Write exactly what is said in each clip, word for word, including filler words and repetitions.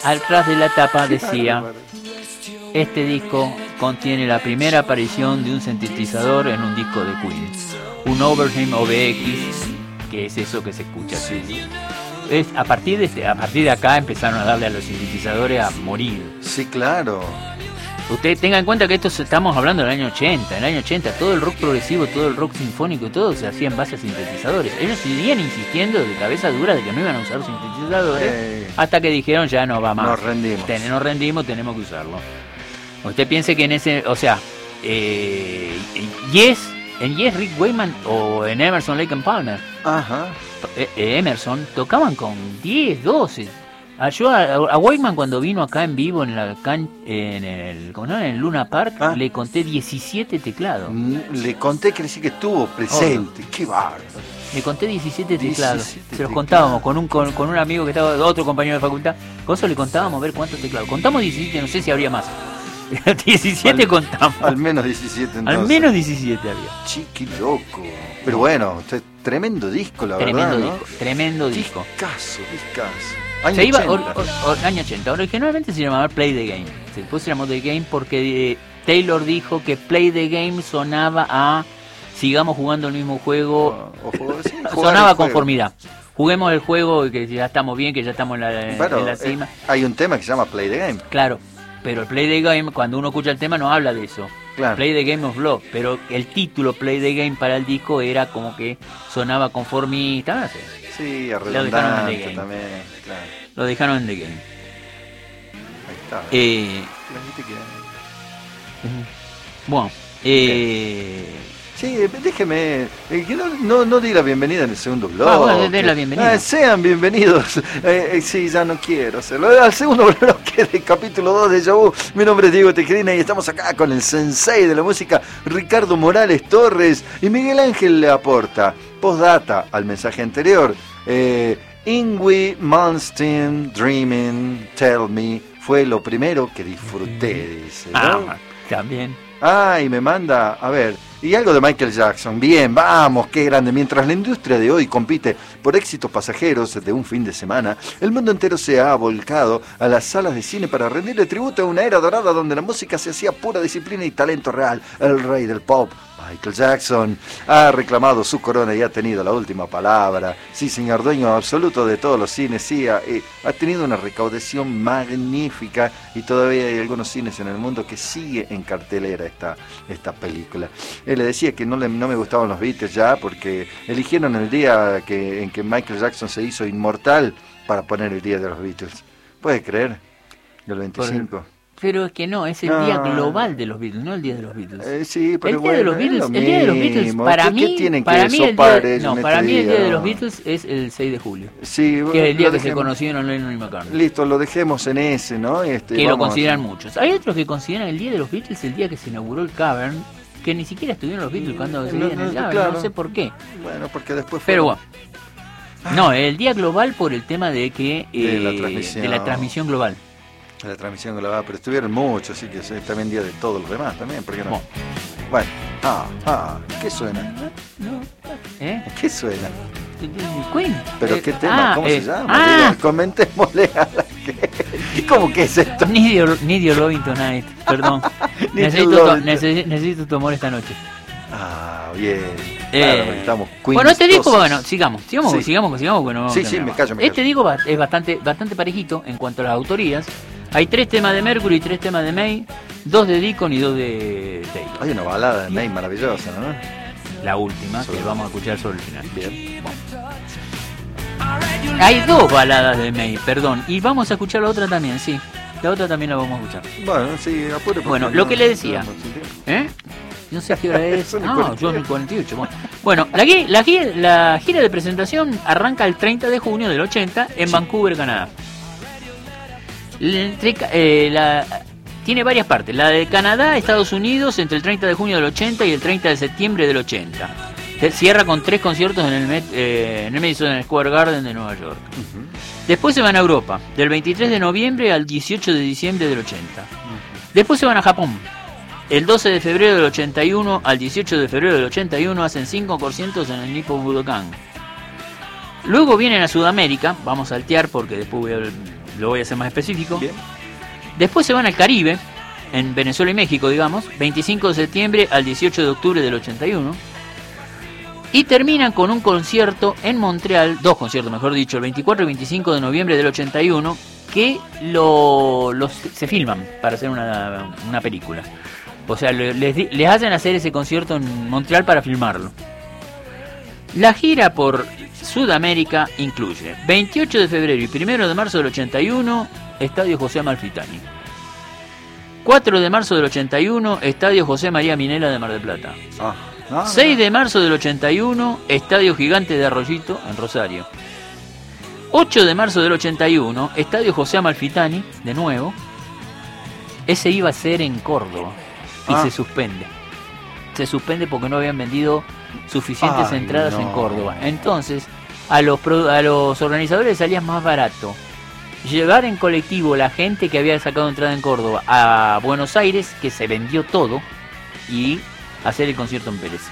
atrás de la tapa decía: este disco contiene la primera aparición de un sintetizador en un disco de Queen, un Oberheim O B X, que es eso que se escucha así. Es, a, partir de este, a partir de acá empezaron a darle a los sintetizadores a morir. Sí, claro. Usted tenga en cuenta que esto estamos hablando del año ochenta. En el año ochenta todo el rock progresivo, todo el rock sinfónico y todo se hacía en base a sintetizadores. Ellos seguían insistiendo de cabeza dura de que no iban a usar sintetizadores, eh, hasta que dijeron ya no va más. Nos rendimos. Ten, nos rendimos, tenemos que usarlo. Usted piense que en ese, o sea, eh, Yes, en Yes, Rick Wakeman o en Emerson, Lake and Palmer. Ajá. Eh, Emerson tocaban con diez, doce. A, yo a, a Wakeman cuando vino acá en vivo en la can, en el ¿cómo no? En el Luna Park, ah. le conté diecisiete teclados. Le conté que decir que estuvo presente. Oh. Qué bárbaro. Le conté diecisiete teclados. diecisiete Se los contábamos con un con, con un amigo que estaba, otro compañero de facultad. Con eso le contábamos a ver cuántos teclados. Contamos diecisiete, no sé si habría más. diecisiete al, contamos. Al menos diecisiete entonces. Al menos diecisiete había. Chiqui loco. Pero bueno, usted, tremendo disco, la tremendo verdad, disco, ¿no? Tremendo disco. Discazo, discazo. Año se iba, ochenta. Or, or, or, año ochenta. Originalmente se llamaba Play the Game. Después se llamó The Game porque eh, Taylor dijo que Play the Game sonaba a sigamos jugando el mismo juego. O, o, sí, sonaba a conformidad. Juguemos el juego y que ya estamos bien, que ya estamos en la, bueno, en la cima. Eh, hay un tema que se llama Play the Game. Claro, pero el Play the Game, cuando uno escucha el tema, no habla de eso. Claro. Play the Game of Love, pero el título Play the Game para el disco era como que sonaba conformista. ¿Sí? Sí, arredondante también, claro. Lo dejaron en The Game. Ahí está. Eh, bueno, eh, sí, déjeme, eh, que no, no, no di la bienvenida en el segundo bloque. Ah, bueno, den la bienvenida. Ah, sean bienvenidos. Eh, eh, sí, ya no quiero hacerlo. Al segundo bloque del capítulo dos de Déjà Vu. Mi nombre es Diego Tejerina y estamos acá con el sensei de la música, Ricardo Morales Torres, y Miguel Ángel le aporta postdata al mensaje anterior. Eh, Yngwie Malmsteen, Dreaming, Tell Me, fue lo primero que disfruté, dice, ¿no? Ah, también. Ah, y me manda, a ver, y algo de Michael Jackson. Bien, vamos, qué grande. Mientras la industria de hoy compite por éxitos pasajeros de un fin de semana, el mundo entero se ha volcado a las salas de cine para rendirle tributo a una era dorada donde la música se hacía pura disciplina y talento real. El rey del pop, Michael Jackson, ha reclamado su corona y ha tenido la última palabra. Sí, señor, dueño absoluto de todos los cines. Sí, ha, eh, ha tenido una recaudación magnífica y todavía hay algunos cines en el mundo que sigue en cartelera esta, esta película. Él le decía que no, le, no me gustaban los Beatles ya porque eligieron el día que, en que Michael Jackson se hizo inmortal para poner el día de los Beatles. ¿Puede creer? El veinticinco. Por... Pero es que no, es el no. día global de los Beatles, no el día de los Beatles. Eh, sí, pero el día bueno, de los Beatles, el día de los Beatles, para ¿Qué, mí, ¿qué tienen para que mí el sopar día, ellos no, en para este mí el día día, de no? los Beatles es el seis de julio. Sí, que es el día que dejemos. se conocieron Lennon y McCartney. Listo, lo dejemos en ese, ¿no? Este, que lo vamos consideran a... muchos. Hay otros que consideran el día de los Beatles el día que se inauguró el Cavern, que ni siquiera estuvieron los Beatles cuando se no, en el no, Cavern, claro. no sé por qué. Bueno, porque después Pero fueron... bueno. No, el día global por el tema de que eh, de, la transmisión, de la transmisión global. De la transmisión global, pero estuvieron muchos, así que es también día de todos los demás también, ¿por qué no? Bueno, bueno. ah, ah, ¿qué suena? No, ¿eh? ¿Qué suena? Queen. ¿Pero eh, qué tema? Ah, ¿Cómo eh, se llama? Ah. Diga, comentémosle a la gente. ¿Cómo que es esto? Need your, need your loving tonight, perdón. necesito, to, necesito, necesito tu amor esta noche. Ah, bien. Eh, claro, estamos bueno, este disco, bueno, sigamos, sigamos, sí. sigamos, sigamos, bueno, sí, sí, me callo, me Este disco es bastante, bastante parejito en cuanto a las autorías. Hay tres temas de Mercury, tres temas de May, dos de Deacon y dos de Taylor. Hay una balada de May maravillosa, ¿no? La última, sobre... que vamos a escuchar sobre el final. Bien. Bueno. Hay dos baladas de May, perdón, y vamos a escuchar la otra también, sí. La otra también la vamos a escuchar. Bueno, sí, apure. Bueno, lo que le decía, ¿eh? No sé a qué hora es. No, yo en el cuarenta y ocho. Bueno, bueno la, la, la gira de presentación arranca el treinta de junio del ochenta en sí. Vancouver, Canadá. Entre, eh, la, tiene varias partes. La de Canadá, Estados Unidos, entre el treinta de junio del ochenta y el treinta de septiembre del ochenta. Cierra con tres conciertos en el, Met, eh, en el Madison Square Garden de Nueva York. Uh-huh. Después se van a Europa, del veintitrés de noviembre al dieciocho de diciembre del ochenta. Uh-huh. Después se van a Japón. El doce de febrero del ochenta y uno al dieciocho de febrero del ochenta y uno hacen cinco conciertos en el Nippon Budokan. Luego vienen a Sudamérica, vamos a saltear porque después voy a lo voy a hacer más específico. Bien. Después se van al Caribe, en Venezuela y México, digamos, veinticinco de septiembre al dieciocho de octubre del ochenta y uno. Y terminan con un concierto en Montreal, dos conciertos mejor dicho, el veinticuatro y veinticinco de noviembre del ochenta y uno, que lo, los, se filman para hacer una, una película. O sea, les, les hacen hacer ese concierto en Montreal para filmarlo. La gira por Sudamérica incluye veintiocho de febrero y primero de marzo del ochenta y uno, Estadio José Amalfitani. cuatro de marzo del ochenta y uno, Estadio José María Minella de Mar del Plata. Ah, no, seis no. de marzo del ochenta y uno, Estadio Gigante de Arroyito, en Rosario. ocho de marzo del ochenta y uno, Estadio José Amalfitani, de nuevo. Ese iba a ser en Córdoba y Ah. se suspende. Se suspende porque no habían vendido suficientes Ay, entradas no. en Córdoba. Entonces, a los, pro- a los organizadores les salía más barato llevar en colectivo la gente que había sacado entrada en Córdoba a Buenos Aires, que se vendió todo, y hacer el concierto en Pérez.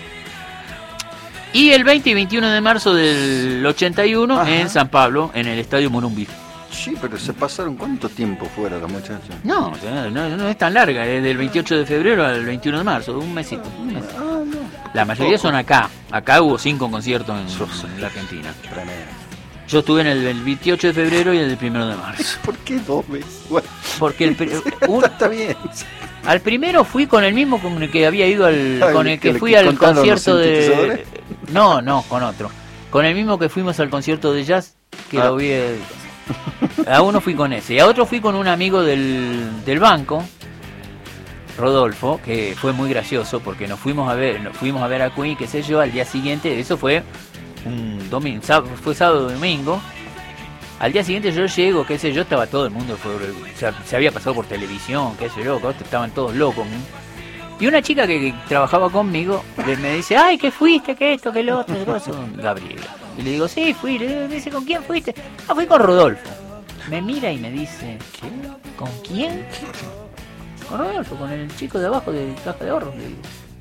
Y el veinte y veintiuno de marzo del ochenta y uno, Ajá. en San Pablo, en el Estadio Morumbí. Sí, pero se pasaron cuánto tiempo fuera los muchachos. No, o sea, no, no es tan larga, es del veintiocho de febrero al veintiuno de marzo, un mesito. Un mes. Ah, no. La mayoría son acá. Acá hubo cinco conciertos en, Sos- en la Argentina. Tremendo. Yo estuve en el del veintiocho de febrero y el del primero de marzo. ¿Por qué dos veces? Bueno, Porque el, pri- un- está bien. al primero fui con el mismo con el que había ido al, Ah, con el el que que le fui al contaron los concierto de. sintetizadores. No, no, con otro. Con el mismo que fuimos al concierto de jazz, que Ah. lo vi. eh, A uno fui con ese, y a otro fui con un amigo del, del banco, Rodolfo, que fue muy gracioso porque nos fuimos a ver, nos fuimos a ver a Queen, qué sé yo, al día siguiente, eso fue un domingo, fue sábado domingo. Al día siguiente yo llego, qué sé yo, estaba todo el mundo, fue, o sea, se había pasado por televisión, qué sé yo, estaban todos locos. ¿no? Y una chica que, que trabajaba conmigo le- me dice, ay, ¿qué fuiste? ¿Qué esto? ¿Qué lo otro? ¿Qué cosa? Gabriela. Y le digo, sí, fui. Le dice, ¿con quién fuiste? Ah, fui con Rodolfo. Me mira y me dice, ¿qué? ¿Con quién? Con Rodolfo, con el chico de abajo de Caja de Ahorros, le digo.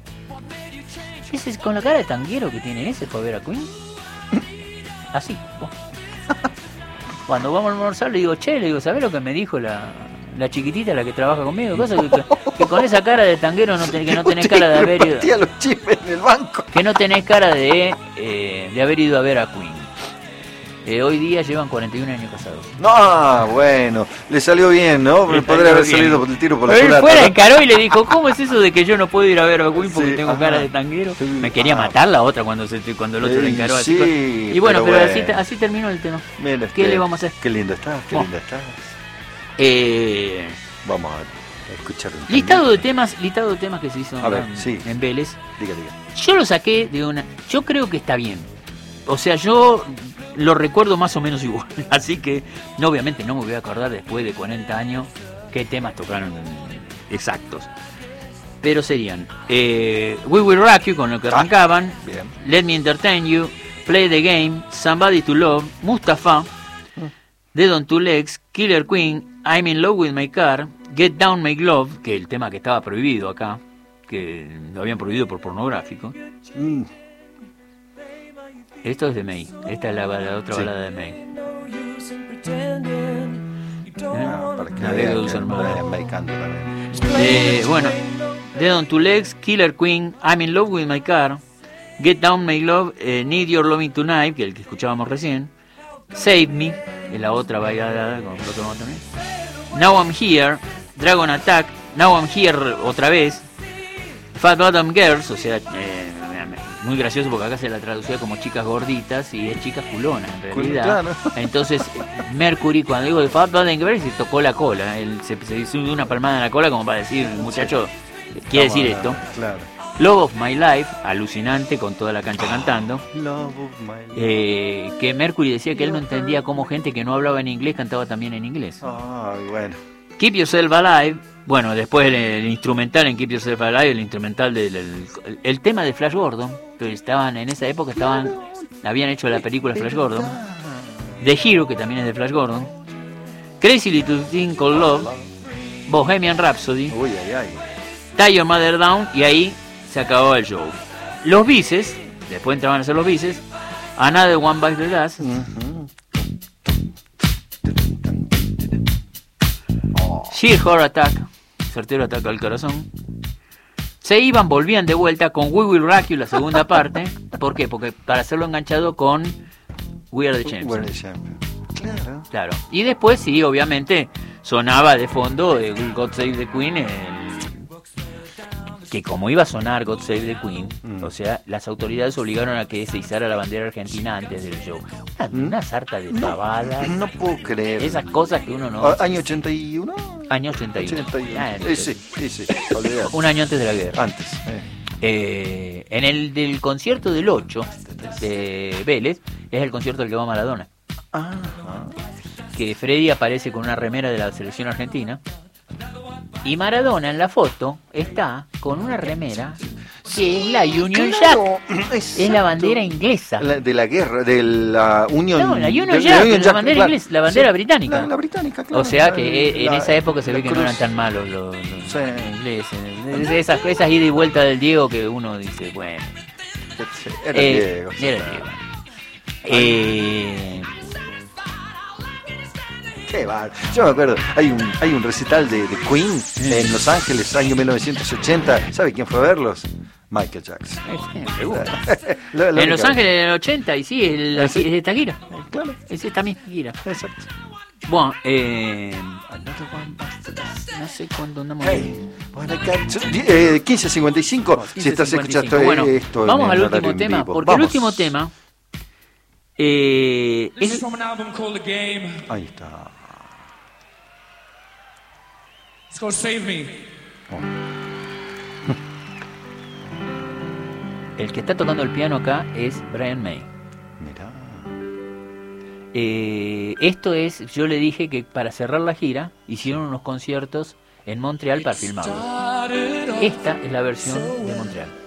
Ese es con la cara de tanguero que tiene ese, fue a ver a Queen. Así. vos. Cuando vamos a almorzar le digo, che, le digo, ¿sabés lo que me dijo la, la chiquitita, la que trabaja conmigo? Cosa que, que, que con esa cara de tanguero no te- que no tenés cara de haber ido, Metía los chismes en el banco. que no tenés cara de, eh, de haber ido a ver a Queen. Eh, hoy día llevan cuarenta y un años casados. No, bueno, le salió bien, ¿no? Le Podría salió haber bien. salido el tiro por la Pero él culata, fuera ¿no? encaró y le dijo, ¿cómo es eso de que yo no puedo ir a ver a Queen porque Sí, tengo ajá. cara de tanguero? Sí, Me quería ah. matar la otra cuando se, cuando el otro le Sí, encaró así. sí, Y bueno, pero pero, así, bueno. así terminó el tema. Mira, ¿Qué este, le vamos a hacer? Qué lindo estás, qué Oh. lindo estás. Eh, Vamos a escuchar un listado de tanguito. temas, listado de temas que se hizo A ver, en, sí. en Vélez. Diga, diga. Yo lo saqué de una. Yo creo que está bien. O sea, yo lo recuerdo más o menos igual. Así que, no, obviamente, no me voy a acordar después de cuarenta años qué temas tocaron exactos. Pero serían eh, We Will Rock You, con lo que Ah. arrancaban. Bien. Let Me Entertain You, Play the Game, Somebody to Love, Mustafa, Dead on Two Legs, Killer Queen, I'm in Love with My Car, Get Down Make Love, que es el tema que estaba prohibido acá, que lo habían prohibido por pornográfico. Mm, Esto es de May, esta es la, la otra Sí. balada de May. ah, para que Navega vean dulce que hermano. Brian May canta también. Eh, bueno, Dead on Two Legs, Killer Queen, I'm in Love with My Car, Get Down Make Love, eh, Need Your Loving Tonight, que es el que escuchábamos recién, Save Me, que es la otra balada con lo que vamos también. Now I'm Here, Dragon Attack, Now I'm Here otra vez, Fat Bottom Girls, o sea, eh, muy gracioso porque acá se la traducía como chicas gorditas y es chicas culonas en realidad. Claro. Entonces, Mercury, cuando digo de Fat Bottom Girls, se tocó la cola, él se, se hizo una palmada en la cola como para decir, muchacho, quiere decir esto. Claro. Love of My Life, alucinante con toda la cancha cantando. Love of my life. Eh, que Mercury decía que él no entendía cómo gente que no hablaba en inglés cantaba también en inglés. Ay, bueno. Keep Yourself Alive, bueno, después el, el instrumental en Keep Yourself Alive, el instrumental del el, el tema de Flash Gordon, que estaban en esa época estaban habían hecho la película Flash Gordon. The Hero, que también es de Flash Gordon. Crazy Little Thing Called Love, Bohemian Rhapsody, Uy, ay, ay. Tie Your Mother Down, y ahí se acabó el show. Los bices, después entraban a ser los bices, Another One Bites the Dust, Ujú. Sheer Heart Attack, certero ataque al corazón. Se iban, volvían de vuelta con We Will Rock You, la segunda parte. ¿Por qué? Porque para hacerlo enganchado con We Are the Champions. Claro. Claro. Y después sí, obviamente, sonaba de fondo eh, God Save the Queen, el... que como iba a sonar God Save the Queen, mm. o sea, las autoridades obligaron a que se izara la bandera argentina antes del show. Una, mm. una sarta de pavadas. No, no puedo creer. Esas cosas que uno no... ¿Año ochenta y uno? Año ochenta y uno. ochenta y uno. Ah, eh, sí, sí, sí. Un año antes de la guerra. Antes. Eh. Eh, en el del concierto del ocho de Vélez, es el concierto del que va Maradona. Ah. Que Freddy aparece con una remera de la selección argentina. Y Maradona en la foto está con una remera que es la Union claro, Jack. Es la bandera inglesa. La, de la guerra, de la Union No, la Union de, Jack, la, Union la Jack, bandera claro. inglesa, la bandera sí, británica. La, la británica, claro. O sea que la, en esa época se ve que cruz. no eran tan malos los, los sí. ingleses. Esas, esas ida y vuelta del Diego que uno dice, bueno. Era eh, Diego. Era el Diego. Eh... Qué bar. Yo me acuerdo, hay un, hay un recital de, de Queen en Los Ángeles, año mil novecientos ochenta. ¿Sabe quién fue a verlos? Michael Jackson. lo, lo en Los Ángeles en el ochenta, y sí, el, ¿Ah, sí? es esta gira. Claro. Es esta misma gira. Exacto. Bueno, eh, no sé cuándo andamos. Hey, eh, quince cincuenta y cinco. Si estás escuchando bueno, esto. Vamos al el último tema, vivo. porque Vamos. el último tema eh, es... Ahí está. It's called Save Me. Oh. El que está tocando el piano acá es Brian May. Mirá. Eh, esto es, yo le dije que para cerrar la gira hicieron unos conciertos en Montreal para filmarlo. Esta es la versión de Montreal.